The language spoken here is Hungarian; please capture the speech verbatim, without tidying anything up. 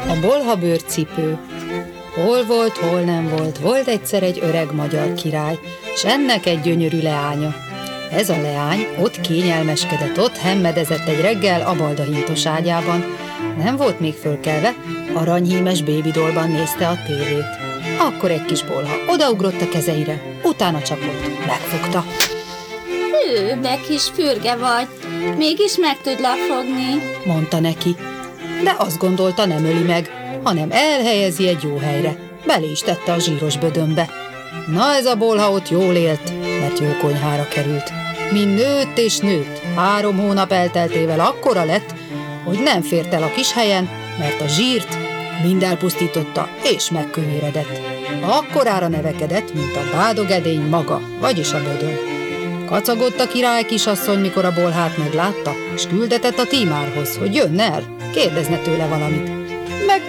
A bolha bőrcipő. Hol volt, hol nem volt, volt egyszer egy öreg magyar király, s ennek egy gyönyörű leánya. Ez a leány ott kényelmeskedett, ott hemmedezett egy reggel a baldahíntos ágyában. Nem volt még fölkelve, aranyhímes bébidolban nézte a tévét. Akkor egy kis bolha odaugrott a kezeire, utána csapott, megfogta. Hű, de kis fürge vagy, mégis meg tudlak fogni, mondta neki. De azt gondolta, nem öli meg, hanem elhelyezi egy jó helyre. Belé is tette a zsíros bödönbe. Na ez a bolha ott jól élt, mert jó konyhára került. Mind nőtt és nőtt, három hónap elteltével akkora lett, hogy nem fért el a kis helyen, mert a zsírt mind elpusztította és megkövéredett. Akkorára nevekedett, mint a bádogedény maga, vagyis a bödön. Kacagott a király kisasszony, mikor a bolhát meglátta, és küldetett a tímárhoz, hogy jönne el, kérdezne tőle valamit. Meg